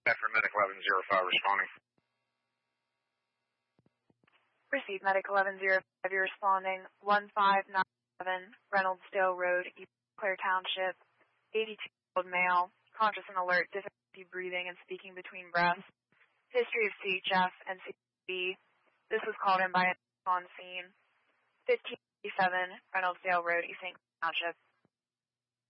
after Medic 1105 responding. Received Medic 1105, you're responding 1597 Reynoldsdale Road, East Clare Township, 82-year-old male, conscious and alert, difficulty breathing and speaking between breaths, history of CHF and CB. This was called in by an on scene, 1587 Reynoldsdale Road, East St. Township.